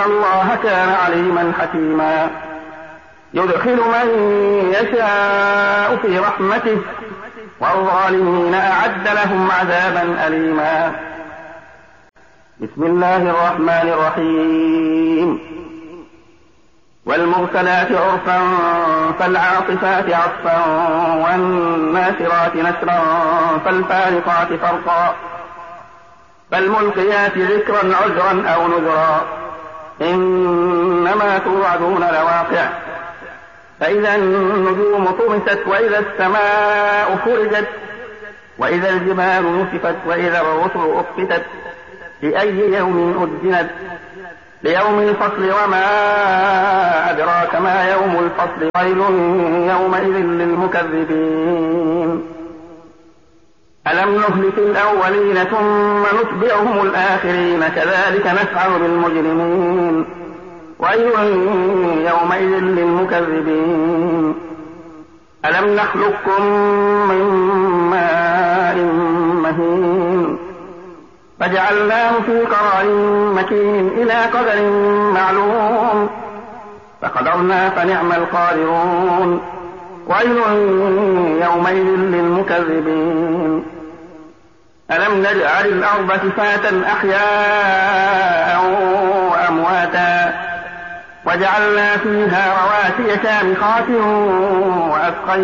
الله كان عليما حكيما يدخل من يشاء في رحمته والظالمين أعد لهم عذابا أليما. بسم الله الرحمن الرحيم. والمرسلات عرفا فالعاصفات عصفا والناشرات نشرا فالفارقات فرقا فالملقيات ذكرا عذرا أو نذرا إنما توعدون لواقع فإذا النجوم طمست وإذا السماء فرجت وإذا الجبال نسفت وإذا الرسل أقتت لأي يوم أجلت ليوم الفصل وما أدراك ما يوم الفصل ويل يومئذ للمكذبين ألم نهلك الأولين ثم نتبعهم الآخرين كذلك نفعل بالمجرمين ويل يومئذ للمكذبين ألم نخلقكم من ماء مهين فجعلناه في قرار مكين إلى قدر معلوم فقدرنا فنعم القادرون ويل يومئذ للمكذبين ألم نجعل الأرض كفاة أحياء وأمواتا وجعلنا فيها رواسي شامخات وأسقيناكم